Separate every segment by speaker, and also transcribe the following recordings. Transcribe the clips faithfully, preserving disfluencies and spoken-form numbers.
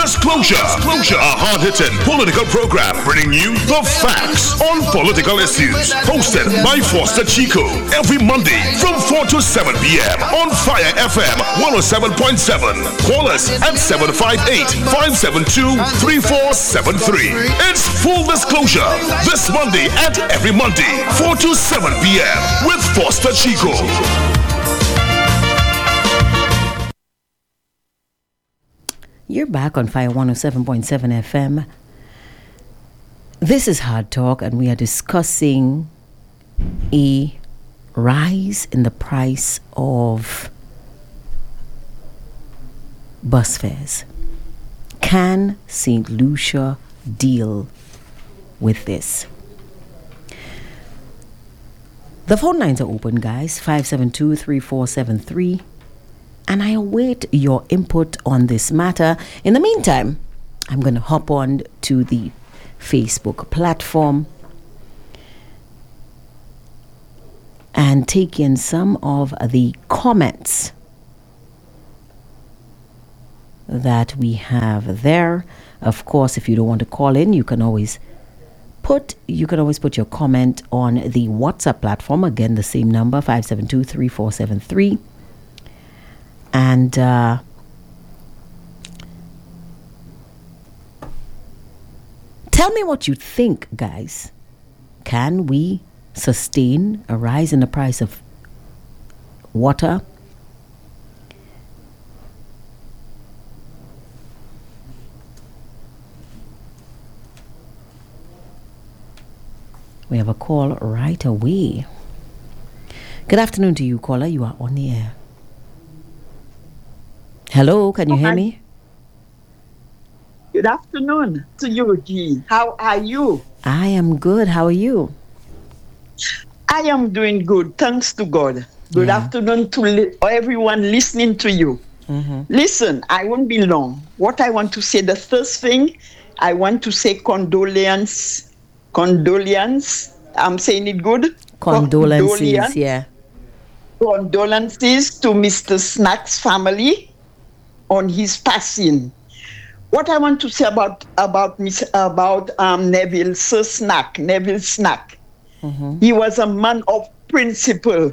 Speaker 1: Disclosure. Disclosure. A hard-hitting political program bringing you the facts on political issues. Hosted by Foster Chico. Every Monday from four to seven p.m. on Fire F M one oh seven point seven. Call us at seven five eight, five seven two, three four seven three. It's Full Disclosure. This Monday and every Monday, four to seven p.m. with Foster Chico.
Speaker 2: You're back on Fire one oh seven point seven F M. This is Hard Talk, and we are discussing a rise in the price of bus fares. Can Saint Lucia deal with this? The phone lines are open, guys. five seven two, three four seven three. And I await your input on this matter. In the meantime, I'm going to hop on to the Facebook platform and take in some of the comments that we have there. Of course, if you don't want to call in, you can always put you can always put your comment on the WhatsApp platform. Again, the same number, five seven two, three four seven three. And uh, tell me what you think, guys. Can we sustain a rise in the price of water? We have a call right away. Good afternoon to you, caller. You are on the air. Hello, can you
Speaker 3: oh,
Speaker 2: hear
Speaker 3: hi.
Speaker 2: me?
Speaker 3: Good afternoon to you, G. How are you?
Speaker 2: I am good. How are you?
Speaker 3: I am doing good, thanks to God. Good
Speaker 2: Yeah.
Speaker 3: afternoon to li- everyone listening to you.
Speaker 2: Mm-hmm.
Speaker 3: Listen, I won't be long. What I want to say, the first thing, I want to say condolence, condolence. I'm saying it good?
Speaker 2: Condolences,
Speaker 3: Condolence.
Speaker 2: yeah.
Speaker 3: Condolences to Mister Snack's family on his passing. What I want to say about about Miss about um, Neville Sir Snack, Neville Snack,
Speaker 2: Mm-hmm.
Speaker 3: he was a man of principle.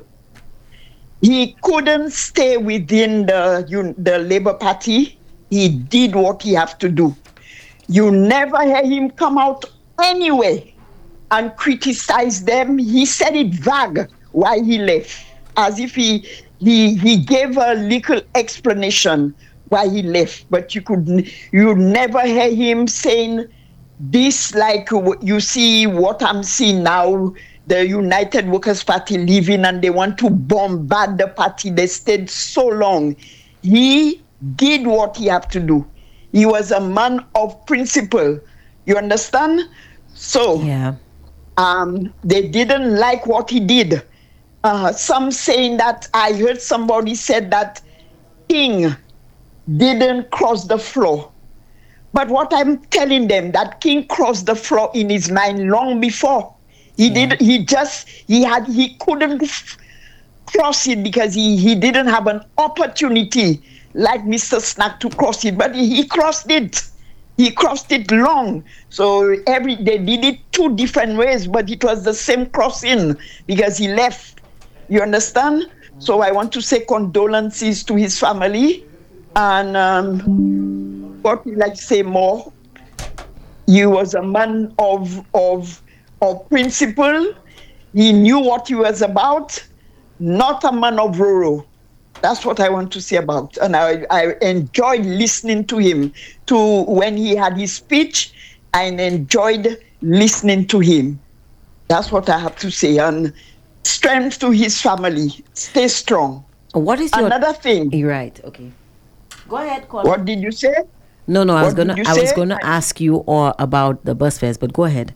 Speaker 3: He couldn't stay within the you, the Labour Party. He did what he had to do. You never hear him come out anyway and criticize them. He said it vague why he left, as if he he he gave a little explanation why he left, but you could you never hear him saying this, like you see what I'm seeing now, the United Workers' Party leaving and they want to bombard the party. They stayed so long. He did what he had to do. He was a man of principle. You understand? So
Speaker 2: Yeah.
Speaker 3: um, they didn't like what he did. Uh, some saying that, I heard somebody said that King didn't cross the floor. But what I'm telling them, that King crossed the floor in his mind long before. He
Speaker 2: Yeah.
Speaker 3: did. He just he had he couldn't f- cross it because he he didn't have an opportunity like Mister Snack to cross it. But he, he crossed it. He crossed it long. So every they did it two different ways, but it was the same crossing because he left. You understand? So I want to say condolences to his family. And um, what we like to say more, he was a man of of of principle. He knew what he was about, not a man of roro. That's what I want to say about. And I, I enjoyed listening to him. To when he had his speech, I enjoyed listening to him. That's what I have to say. And strength to his family. Stay strong.
Speaker 2: What is your
Speaker 3: Another thing.
Speaker 2: You're right. Okay. Go ahead, caller.
Speaker 3: What did you say?
Speaker 2: No, no, I was
Speaker 3: What
Speaker 2: gonna
Speaker 3: did you
Speaker 2: I was
Speaker 3: say?
Speaker 2: gonna ask you or about the bus fares, but go ahead.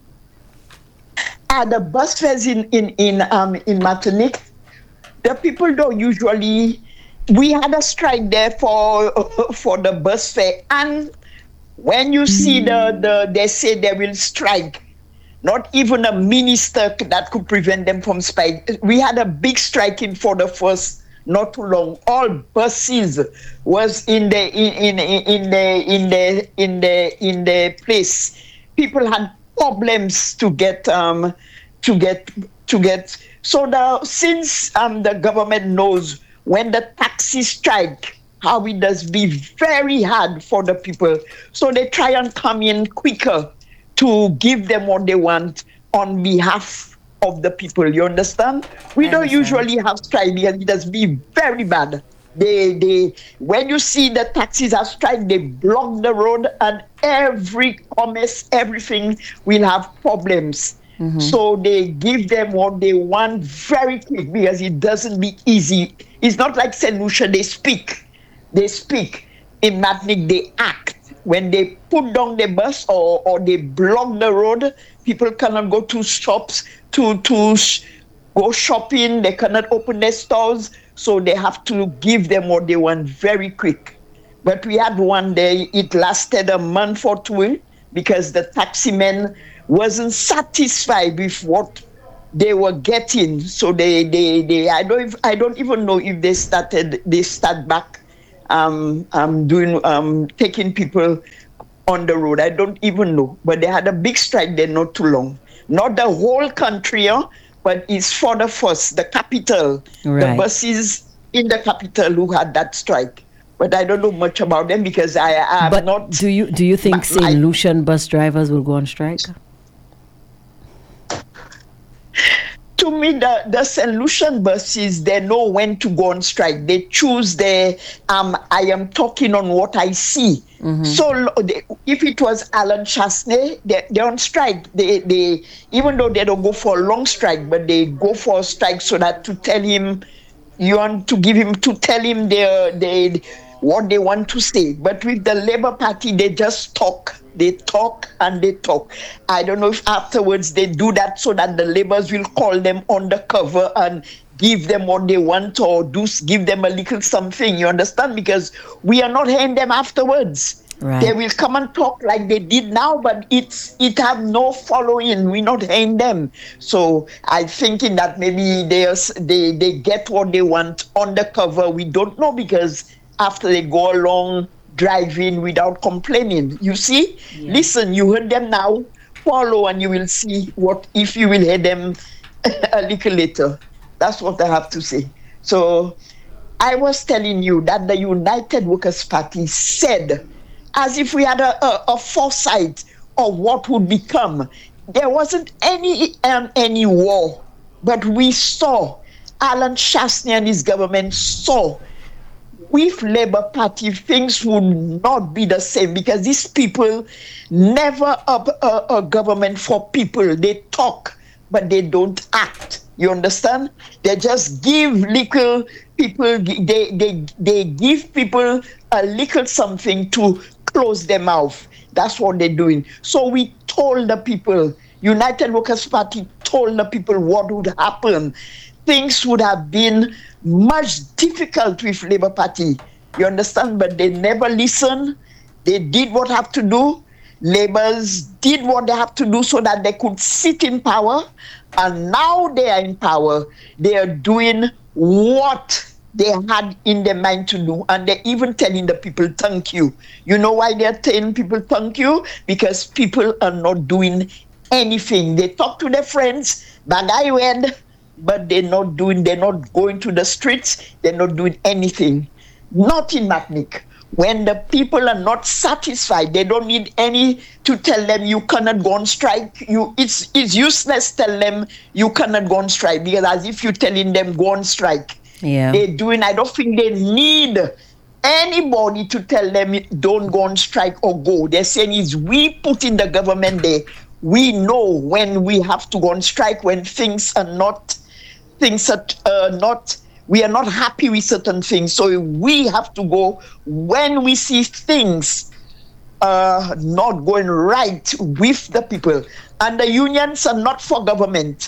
Speaker 3: Ah, the bus fares in in in um in Martinique, the people don't usually. We had a strike there for for the bus fare, and when you see the the they say they will strike, not even a minister that could prevent them from strike. We had a big striking for the first not too long. All buses was in the in in, in the in the in the in the place. People had problems to get um to get to get. So now, since um the government knows when the taxi strike, how it does be very hard for the people, so they try and come in quicker to give them what they want on behalf of the people. You understand? We
Speaker 2: I
Speaker 3: don't
Speaker 2: understand.
Speaker 3: usually have strike because it does be very bad. They, they, when you see the taxis are strike, they block the road, and every commerce, everything will have problems. Mm-hmm. So they give them what they want very quick because it doesn't be easy. It's not like Saint Lucia, they speak. They speak. In Matnik, they act. When they put down the bus or, or they block the road, people cannot go to shops to, to sh- go shopping. They cannot open their stores. So they have to give them what they want very quick. But we had one day, it lasted a month or two because the taxi men wasn't satisfied with what they were getting. So they, they, they I don't I don't even know if they started they start back um um doing um taking people on the road. I don't even know. But they had a big strike there not too long. Not the whole country, huh? But it's for the first, the capital,
Speaker 2: Right.
Speaker 3: the buses in the capital who had that strike. But I don't know much about them because I am
Speaker 2: But
Speaker 3: not.
Speaker 2: do you do you think
Speaker 3: my-
Speaker 2: Saint
Speaker 3: my-
Speaker 2: Lucian bus drivers will go on strike?
Speaker 3: To me, the, the Saint Lucian buses, they know when to go on strike. They choose their, um, I am talking on what I see. Mm-hmm. So lo- they, if it was Alan Chasney, they, they're on strike. They, they, even though they don't go for a long strike, but they go for a strike so that to tell him, you want to give him, to tell him their, their, what they want to say. But with the Labour Party, they just talk. They talk and they talk. I don't know if afterwards they do that so that the Labours will call them undercover and give them what they want or do give them a little something. You understand? Because we are not hearing them afterwards.
Speaker 2: Right.
Speaker 3: They will come and talk like they did now, but it's it have no following. We're not hearing them. So I'm thinking that maybe they they they get what they want undercover. We don't know because after they go along driving without complaining. You see? Yeah. Listen, you heard them now. Follow and you will see what if you will hear them a little later. That's what I have to say. So I was telling you that the United Workers' Party said, as if we had a, a, a foresight of what would become. There wasn't any um, any war, but we saw Alan Chasney and his government saw with Labour Party, things would not be the same because these people never up a, a government for people. They talk, but they don't act. You understand? They just give little people, they, they, they give people a little something to close their mouth. That's what they're doing. So we told the people, United Workers' Party told the people what would happen. Things would have been much difficult with Labour Party. You understand? But they never listened. They did what have to do. Labours did what they have to do so that they could sit in power. And now they are in power. They are doing what they had in their mind to do. And they're even telling the people, thank you. You know why they're telling people thank you? Because people are not doing anything. They talk to their friends, bagay wed, but they're not doing, they're not going to the streets, they're not doing anything. Not in Matnik. When the people are not satisfied, they don't need any to tell them you cannot go on strike. You, it's, it's useless to tell them you cannot go on strike because as if you're telling them go on strike.
Speaker 2: Yeah.
Speaker 3: They're doing, I don't think they need anybody to tell them don't go on strike or go. They're saying is we put in the government there. We know when we have to go on strike, when things are not things are uh, not, we are not happy with certain things. So we have to go when we see things uh, not going right with the people. And the unions are not for government.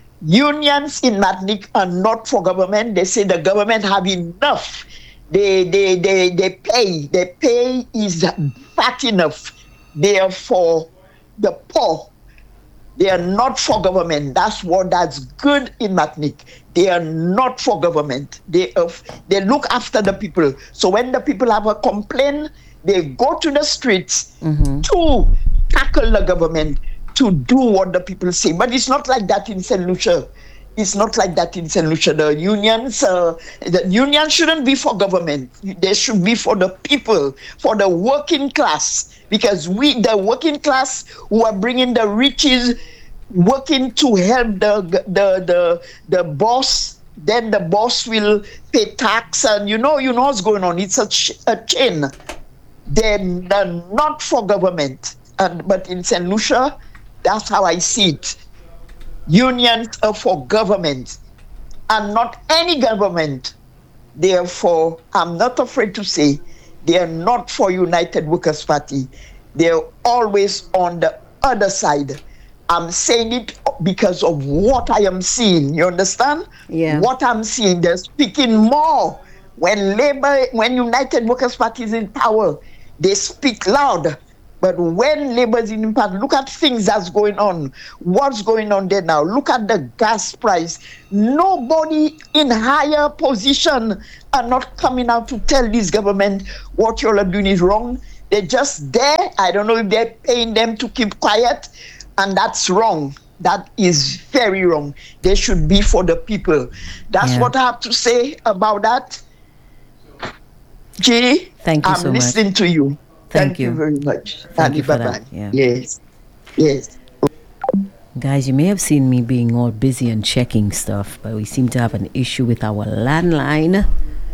Speaker 3: Unions in Matnik are not for government. They say the government have enough. They, they, they, they pay. Their pay is fat enough. They are for the poor. They are not for government. That's what that's good in Matnik. They are not for government. They uh, they look after the people. So when the people have a complaint, they go to the streets mm-hmm. to tackle the government, to do what the people say. But it's not like that in Saint Lucia. It's not like that in Saint Lucia. The unions, uh, the union shouldn't be for government. They should be for the people, for the working class. Because we, the working class, who are bringing the riches, working to help the the the the boss. Then the boss will pay tax, and you know, you know what's going on. It's a, ch- a chain. They're, they're not for government, and but in Saint Lucia, that's how I see it. Unions are for government, and not any government. Therefore, I'm not afraid to say they are not for United Workers' Party. They're always on the other side. I'm saying it because of what I am seeing. You understand?
Speaker 2: Yeah.
Speaker 3: What I'm seeing, they're speaking more. When Labour, when United Workers' Party is in power, they speak loud. But when Labour is in power, look at things that's going on. What's going on there now? Look at the gas price. Nobody in higher position are not coming out to tell this government what you all are doing is wrong. They're just there. I don't know if they're paying them to keep quiet. And that's wrong. That is very wrong. They should be for the people. That's yeah. what I have to say about that. G,
Speaker 2: Thank you
Speaker 3: I'm
Speaker 2: so
Speaker 3: listening
Speaker 2: much.
Speaker 3: to you.
Speaker 2: Thank,
Speaker 3: Thank
Speaker 2: you.
Speaker 3: you very much.
Speaker 2: Thank you for that. Yeah.
Speaker 3: Yes. Yes.
Speaker 2: Guys, you may have seen me being all busy and checking stuff, but we seem to have an issue with our landline.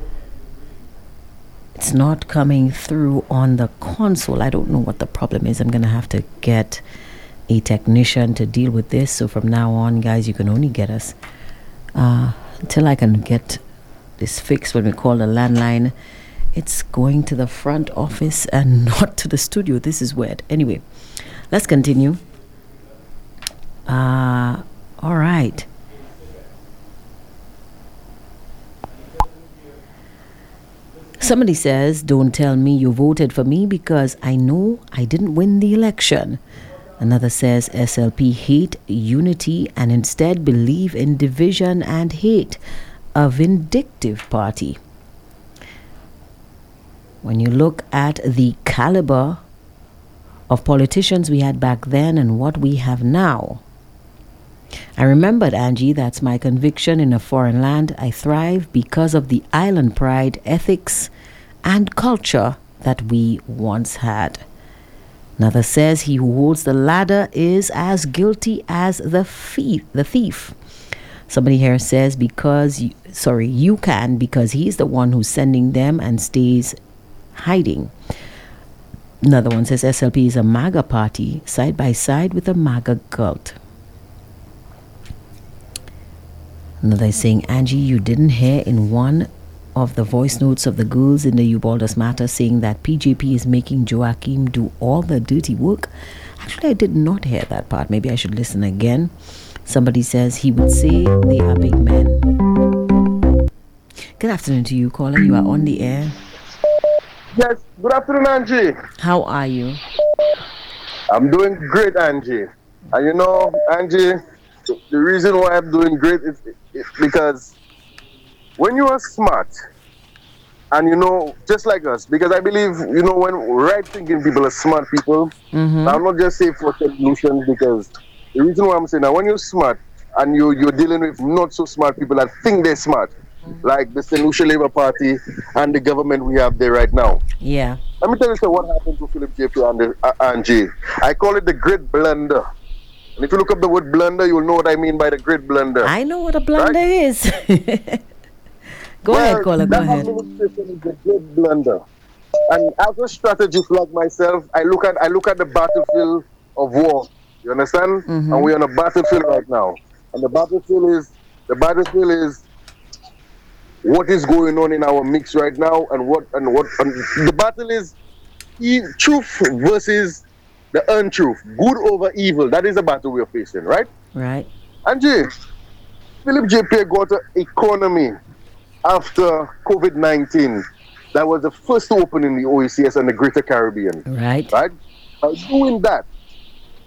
Speaker 2: It's not coming through on the console. I don't know what the problem is. I'm going to have to get a technician to deal with this. So from now on, guys, you can only get us uh, until I can get this fixed. When we call the landline, it's going to the front office and not to the studio. This is weird. Anyway, let's continue. Uh, all right. Somebody says, don't tell me you voted for me because I know I didn't win the election. Another says, S L P hate unity and instead believe in division and hate. A vindictive party. When you look at the caliber of politicians we had back then and what we have now. I remembered, Angie, that's my conviction. In a foreign land, I thrive because of the island pride, ethics, and culture that we once had. Another says, he who holds the ladder is as guilty as the thief. The thief. Somebody here says, because, you, sorry, you can, because he's the one who's sending them and stays hiding. Another one says, S L P is a MAGA party, side by side with a MAGA cult. Another is saying, Angie, you didn't hear in one of the voice notes of the girls in the Ubaldas matter saying that P J P is making Joachim do all the dirty work. Actually, I did not hear that part. Maybe I should listen again. Somebody says he would say they are big men. Good afternoon to you, caller. You are on the air.
Speaker 4: Yes, good afternoon, Angie.
Speaker 2: How are you?
Speaker 4: I'm doing great, Angie. And you know, Angie, the reason why I'm doing great is, is because when you are smart, and you know, just like us, because I believe, you know, when right-thinking people are smart people, mm-hmm. I'm not just saying for solutions, because the reason why I'm saying that when you're smart and you, you're dealing with not so smart people that think they're smart, mm-hmm. like the Saint Lucia Labour Party and the government we have there right now.
Speaker 2: Yeah.
Speaker 4: Let me tell you so what happened to Philip J P and the, uh, Angie. I call it the great blunder. And if you look up the word blunder, you'll know what I mean by the great blunder.
Speaker 2: I know what a blunder right? is. Go
Speaker 4: well,
Speaker 2: ahead, caller, go ahead.
Speaker 4: Administration is a great blunder. And as a strategist like myself, I look at I look at the battlefield of war. You understand? Mm-hmm. And we're on a battlefield right now. And the battlefield is the battlefield is what is going on in our mix right now, and what and what and the battle is e- truth versus the untruth, good over evil. That is the battle we are facing, right?
Speaker 2: Right.
Speaker 4: Angie, Philip J P got an economy after COVID nineteen that was the first to open in the O E C S and the Greater Caribbean.
Speaker 2: Right.
Speaker 4: Right? By doing that,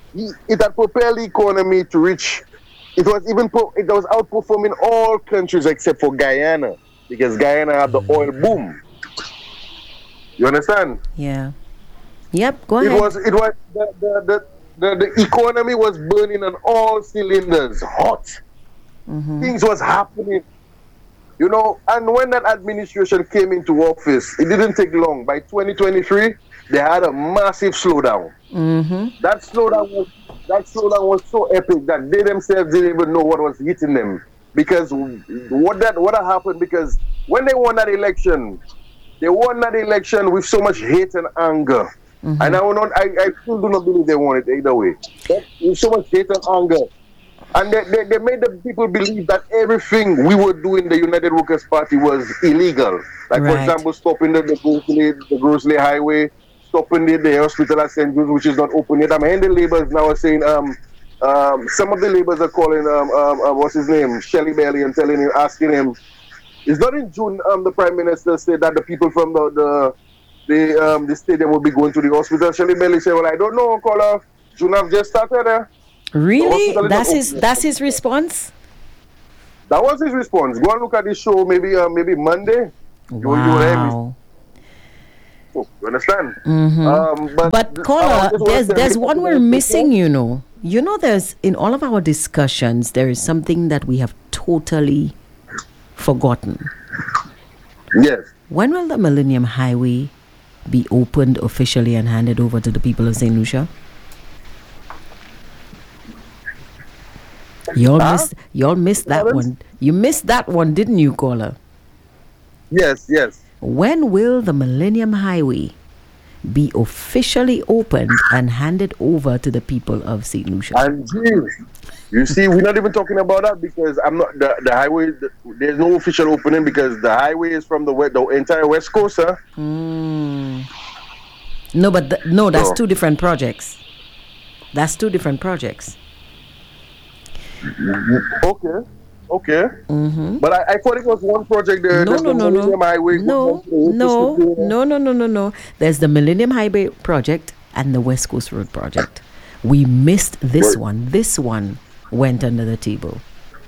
Speaker 4: he, it had propelled the economy to reach. It was even pro, it was outperforming all countries except for Guyana, because Guyana had the oil boom. You understand?
Speaker 2: Yeah. Yep. Go
Speaker 4: It
Speaker 2: ahead.
Speaker 4: was it was the the, the, the, the economy was burning on all cylinders, hot.
Speaker 2: Mm-hmm.
Speaker 4: Things was happening. You know, and when that administration came into office, it didn't take long. By twenty twenty-three, they had a massive slowdown.
Speaker 2: Mm-hmm.
Speaker 4: That slowdown was that slowdown was so epic that they themselves didn't even know what was hitting them. Because what that what had happened, because when they won that election, they won that election with so much hate and anger. Mm-hmm. And I will not I, I still do not believe they won it either way. But with so much hate and anger. And they, they, they made the people believe that everything we were doing, the United Workers' Party, was illegal. Like, right. For example, stopping the, the, Grosley, the Grosley Highway, stopping the, the hospital at Saint Jude's, which is not open yet. I mean, the laborers now are saying, um, um, some of the laborers are calling, um, um, uh, what's his name, Shelley Bailey, and telling him, asking him, it's not in June, um, the Prime Minister said that the people from the the, the, um, the stadium will be going to the hospital. Shelley Bailey said, well, I don't know, caller. June have just started there. Uh,
Speaker 2: Really? That's his that's his response?
Speaker 4: That was his response. Go and look at this show maybe uh, maybe Monday.
Speaker 2: Wow.
Speaker 4: You, you understand?
Speaker 2: Mm-hmm. Um, but
Speaker 4: but
Speaker 2: caller, uh, there's there's one we're missing, you know. You know, there's in all of our discussions, there is something that we have totally forgotten.
Speaker 4: Yes.
Speaker 2: When will the Millennium Highway be opened officially and handed over to the people of Saint Lucia? Y'all huh? missed, y'all missed that Pardon? one. You missed that one, didn't you, caller?
Speaker 4: Yes, yes.
Speaker 2: When will the Millennium Highway be officially opened and handed over to the people of Saint Lucia?
Speaker 4: And you see, we're not even talking about that because I'm not the, the highway. The, there's no official opening because the highway is from the the entire West Coast, huh?
Speaker 2: Mm. No, but the, no, that's so. two different projects. That's two different projects.
Speaker 4: Okay, okay.
Speaker 2: Mm-hmm.
Speaker 4: But I, I thought it was one project. The,
Speaker 2: no,
Speaker 4: the,
Speaker 2: no,
Speaker 4: the
Speaker 2: no, no.
Speaker 4: Highway
Speaker 2: no, no, no, no, no, no, no. There's the Millennium Highway project and the West Coast Road project. We missed this right. one. This one went under the table.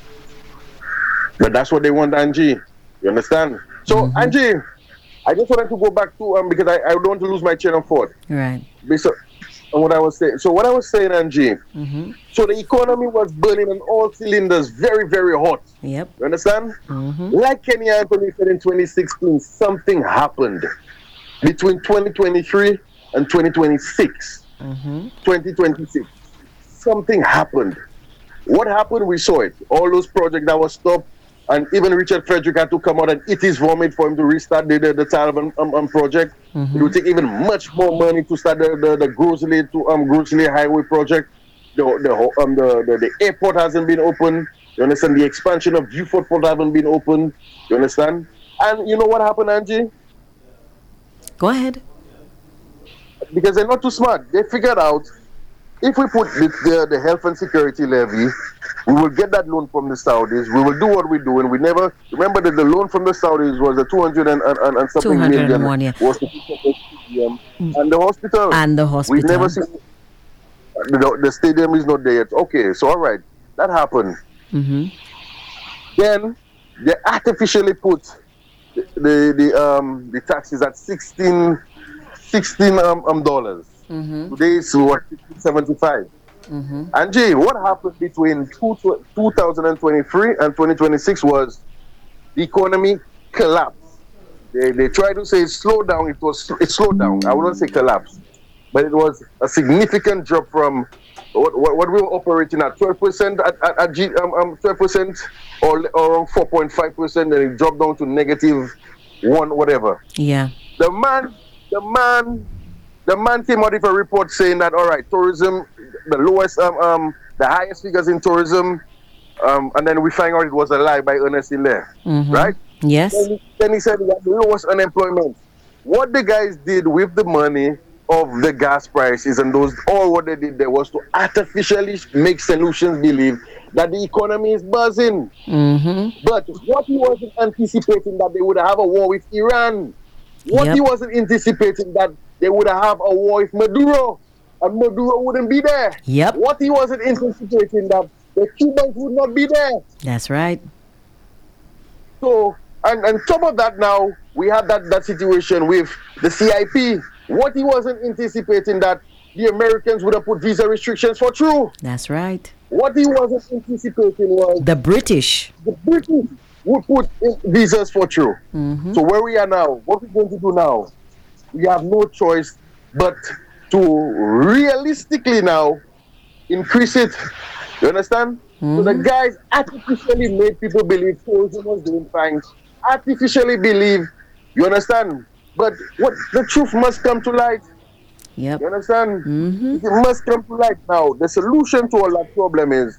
Speaker 4: But that's what they want, Angie. You understand? So, mm-hmm. Angie, I just wanted to go back to um because I, I don't want to lose my chain of thought.
Speaker 2: Right.
Speaker 4: So, and what I was saying. So what I was saying, Angie.
Speaker 2: Mm-hmm.
Speaker 4: So the economy was burning on all cylinders, very, very hot.
Speaker 2: Yep.
Speaker 4: You understand?
Speaker 2: Mm-hmm.
Speaker 4: Like Kenny Anthony said in twenty sixteen, something happened between twenty twenty-three and twenty twenty-six.
Speaker 2: Mm-hmm.
Speaker 4: twenty twenty-six. Something happened. What happened? We saw it. All those projects that were stopped, and even Richard Frederick had to come out and eat his vomit for him to restart the the, the Taliban um, um, project. Mm-hmm. It would take even much more money to start the the, the Grosley to um Grosley Highway project. The the um the, the the airport hasn't been opened. You understand? The expansion of Beaufort Port hasn't been opened. You understand? And you know what happened, Angie?
Speaker 2: Go ahead.
Speaker 4: Because they're not too smart. They figured out if we put the, the, the health and security levy, we will get that loan from the Saudis. We will do what we do, and we never remember that the loan from the Saudis was a two hundred and, and, and something million.
Speaker 2: One, yeah.
Speaker 4: Was the stadium and the hospital.
Speaker 2: And the hospital.
Speaker 4: We've never seen the, the stadium is not there yet. Okay, so all right, that happened.
Speaker 2: Mm-hmm.
Speaker 4: Then they artificially put the the, the um the taxes at sixteen. sixteen um, um dollars.
Speaker 2: Mm-hmm.
Speaker 4: Today it's what seventy-five.
Speaker 2: Mm-hmm.
Speaker 4: Angie, what happened between two, two thousand twenty-three and twenty twenty-six was the economy collapsed. They they tried to say slow down. It was it slowed down. I wouldn't say collapse, but it was a significant drop from what, what, what we were operating at twelve percent at at, at G, um, um twelve percent or, or around four point five percent. Then it dropped down to negative one whatever.
Speaker 2: Yeah.
Speaker 4: The man. The man, the man came out with a report saying that all right, tourism, the lowest, um, um the highest figures in tourism, um, and then we find out it was a lie by Ernest Hilaire,
Speaker 2: mm-hmm.
Speaker 4: right?
Speaker 2: Yes.
Speaker 4: Then he, then he said we had the lowest unemployment. What the guys did with the money of the gas prices and those, all what they did there was to artificially make solutions believe that the economy is buzzing.
Speaker 2: Mm-hmm.
Speaker 4: But what he wasn't anticipating that they would have a war with Iran. What yep. he wasn't anticipating that they would have a war with Maduro. and Maduro wouldn't be there.
Speaker 2: Yep.
Speaker 4: What he wasn't anticipating that the Cubans would not be there.
Speaker 2: That's right.
Speaker 4: So, and, and top of that now, we had that, that situation with the C I P. What he wasn't anticipating that the Americans would have put visa restrictions for true.
Speaker 2: That's right.
Speaker 4: What he wasn't anticipating was
Speaker 2: the British.
Speaker 4: The British would put in visas for true.
Speaker 2: Mm-hmm.
Speaker 4: So where we are now, what we're going to do now, we have no choice but to realistically now increase it. You understand? Mm-hmm. So the guys artificially made people believe tourism was doing fine. Artificially believe, you understand? But what the truth must come to light.
Speaker 2: Yep.
Speaker 4: You understand?
Speaker 2: Mm-hmm.
Speaker 4: It must come to light now. The solution to all that problem is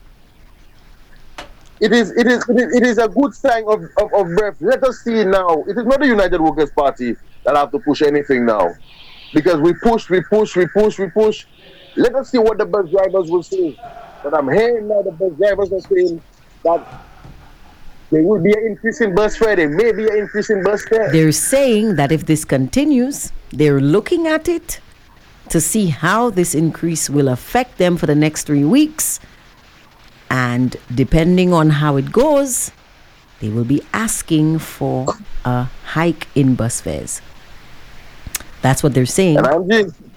Speaker 4: it is it is it is, it is a good sign of, of, of breath. Let us see now. It is not the United Workers' Party that have to push anything now. Because we push, we push, we push, we push. Let us see what the bus drivers will say. But I'm hearing now the bus drivers are saying that there will be an increase in bus fare. There may be an increase in bus fare.
Speaker 2: They're saying that if this continues, they're looking at it to see how this increase will affect them for the next three weeks. And depending on how it goes, they will be asking for a hike in bus fares. That's what they're saying.
Speaker 4: And I'm just,